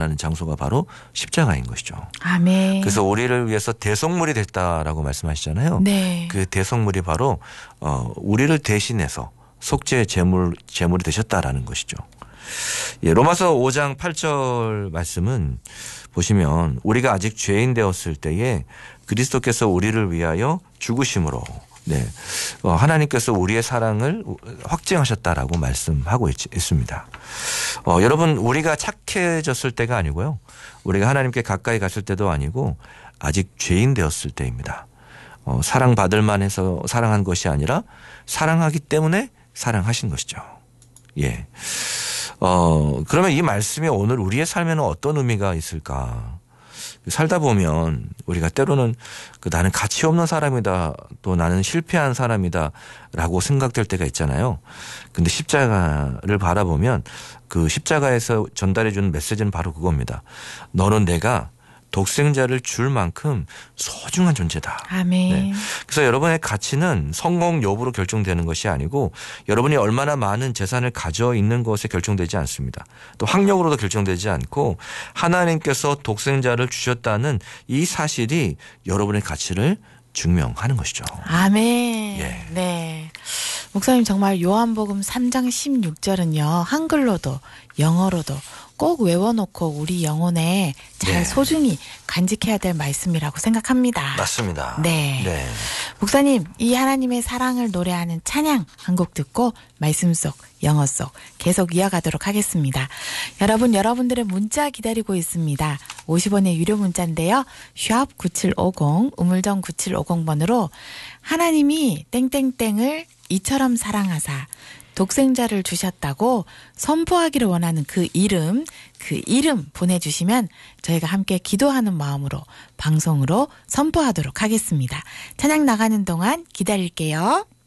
일어나는 장소가 바로 십자가인 것이죠. 아멘. 그래서 우리를 위해서 대속물이 됐다라고 말씀하시잖아요. 네. 그 대속물이 바로 우리를 대신해서 속죄의 제물이 되셨다라는 것이죠. 예, 로마서 5장 8절 말씀은 보시면 우리가 아직 죄인 되었을 때에 그리스도께서 우리를 위하여 죽으심으로 네, 하나님께서 우리의 사랑을 확증하셨다라고 말씀하고 있습니다. 여러분 우리가 착해졌을 때가 아니고요. 우리가 하나님께 가까이 갔을 때도 아니고 아직 죄인 되었을 때입니다. 사랑받을 만해서 사랑한 것이 아니라 사랑하기 때문에 사랑하신 것이죠. 예. 그러면 이 말씀이 오늘 우리의 삶에는 어떤 의미가 있을까? 살다 보면 우리가 때로는 나는 가치 없는 사람이다 또 나는 실패한 사람이다 라고 생각될 때가 있잖아요. 근데 십자가를 바라보면 그 십자가에서 전달해 주는 메시지는 바로 그겁니다. 너는 내가 독생자를 줄 만큼 소중한 존재다. 아멘. 네. 그래서 여러분의 가치는 성공 여부로 결정되는 것이 아니고 여러분이 얼마나 많은 재산을 가져 있는 것에 결정되지 않습니다. 또 학력으로도 결정되지 않고 하나님께서 독생자를 주셨다는 이 사실이 여러분의 가치를 증명하는 것이죠. 아멘. 예. 네. 목사님 정말 요한복음 3장 16절은요. 한글로도 영어로도 꼭 외워놓고 우리 영혼에 잘 네. 소중히 간직해야 될 말씀이라고 생각합니다. 맞습니다. 네. 네. 목사님, 이 하나님의 사랑을 노래하는 찬양 한 곡 듣고 말씀 속, 영어 속 계속 이어가도록 하겠습니다. 여러분들의 문자 기다리고 있습니다. 50원의 유료 문자인데요. 샵 9750, 우물정 9750번으로 하나님이 땡땡땡을 이처럼 사랑하사 독생자를 주셨다고 선포하기를 원하는 그 이름 보내주시면 저희가 함께 기도하는 마음으로 방송으로 선포하도록 하겠습니다. 찬양 나가는 동안 기다릴게요.